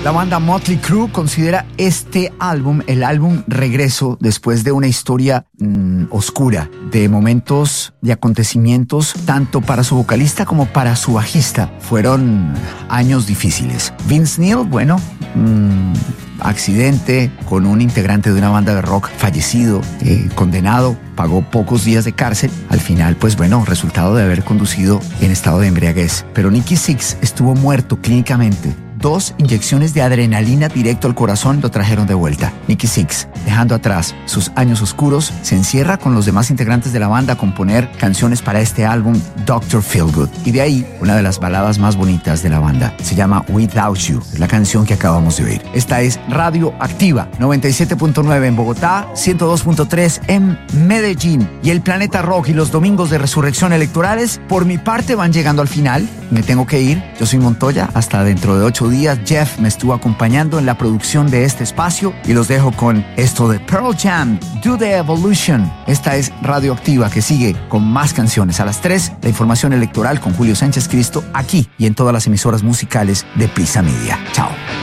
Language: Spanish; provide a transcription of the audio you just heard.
La banda Motley Crue considera este álbum el álbum regreso después de una historia oscura, de momentos, de acontecimientos, tanto para su vocalista como para su bajista. Fueron años difíciles. Vince Neil, bueno, accidente con un integrante de una banda de rock fallecido, condenado, pagó pocos días de cárcel. Al final, pues bueno, resultado de haber conducido en estado de embriaguez. Pero Nikki Sixx estuvo muerto clínicamente. 2 inyecciones de adrenalina directo al corazón lo trajeron de vuelta. Nikki Sixx, dejando atrás sus años oscuros, se encierra con los demás integrantes de la banda a componer canciones para este álbum Dr. Feelgood. Y de ahí, una de las baladas más bonitas de la banda. Se llama Without You, es la canción que acabamos de oír. Esta es Radio Activa, 97.9 en Bogotá, 102.3 en Medellín. Y el Planeta Rock y los domingos de resurrección electorales, por mi parte, van llegando al final. Me tengo que ir. Yo soy Montoya. Hasta dentro de 8 días. Jeff me estuvo acompañando en la producción de este espacio y los dejo con esto de Pearl Jam, Do the Evolution. Esta es Radio Activa, que sigue con más canciones. A las 3, la información electoral con Julio Sánchez Cristo, aquí y en todas las emisoras musicales de Prisa Media. Chao.